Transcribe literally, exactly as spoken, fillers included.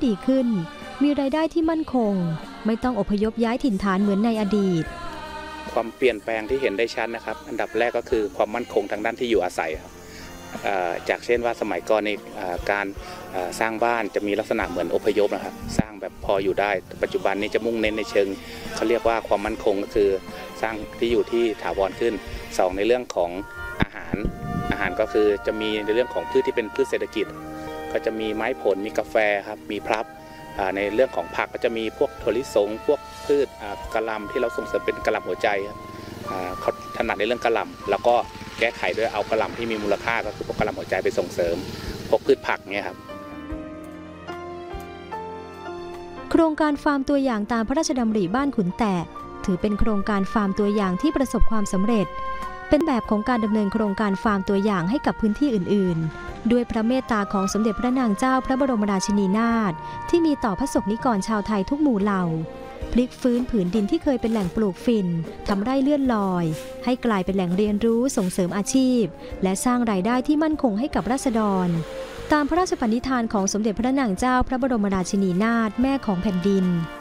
ดีขึ้นมีรายได้ที่มั่นคงไม่ต้องอพยพย้ายถิ่นฐานเหมือนในอดีตความเปลี่ยนแปลงที่เห็นได้ชัดนะครับอันดับแรกก็คือความมั่นคงทางด้านที่อยู่อาศัยครับจากเช่นว่าสมัยก่อนในการสร้างบ้านจะมีลักษณะเหมือนอพยพนะครับสร้างแบบพออยู่ได้ปัจจุบันนี้จะมุ่งเน้นในเชิงเขาเรียกว่าความมั่นคงก็คือสร้างที่อยู่ที่ถาวรขึ้นสองในเรื่องของอาหารอาหารก็คือจะมีในเรื่องของพืชที่เป็นพืชเศรษฐกิจก็จะมีไม้ผลมีกาแฟครับมีพลับในเรื่องของผักก็จะมีพวกถั่วลิสงพวกพืชกะหล่ำที่เราส่งเสริมเป็นกะหล่ำหัวใจเขาถนัดในเรื่องกะหล่ำแล้วก็แก้ไขด้วยเอากะหล่ำที่มีมูลค่าก็คือพวกกะหล่ำหัวใจไปส่งเสริมพวกพืชผักเนี่ยครับโครงการฟาร์มตัวอย่างตามพระราชดำริบ้านขุนแตะถือเป็นโครงการฟาร์มตัวอย่างที่ประสบความสำเร็จเป็นแบบของการดำเนินโครงการฟาร์มตัวอย่างให้กับพื้นที่อื่นๆด้วยพระเมตตาของสมเด็จพระนางเจ้าพระบรมราชินีนาถที่มีต่อพระสงฆ์นิกรชาวไทยทุกหมู่เหล่าพลิกฟื้นผืนดินที่เคยเป็นแหล่งปลูกฝิ่นทำไร่เลื่อนลอยให้กลายเป็นแหล่งเรียนรู้ส่งเสริมอาชีพและสร้างรายได้ที่มั่นคงให้กับราษฎรตามพระราชปณิธานของสมเด็จพระนางเจ้าพระบรมราชินีนาถแม่ของแผ่นดิน